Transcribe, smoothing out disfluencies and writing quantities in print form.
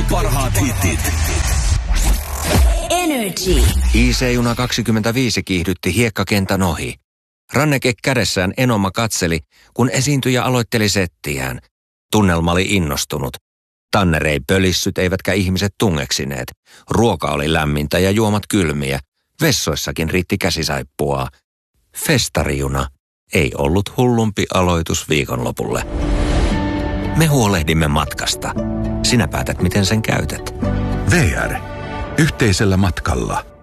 parhaat hitit. Energy. IC-juna 25 kiihdytti hiekkakentän ohi. Ranneke kädessään Enoma katseli, kun esiintyjä aloitteli settiään. Tunnelma oli innostunut. Tanner ei pölissyt eivätkä ihmiset tungeksineet. Ruoka oli lämmintä ja juomat kylmiä. Vessoissakin riitti käsisaippua. Festarijuna ei ollut hullumpi aloitus viikonlopulle. Me huolehdimme matkasta. Sinä päätät, miten sen käytät. VR. Yhteisellä matkalla.